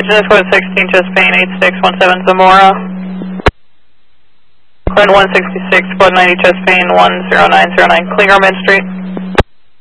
engine is code 16, just Spain 8617 Zamora. Code 166, code 90, just Spain 10909, Kligerman Street.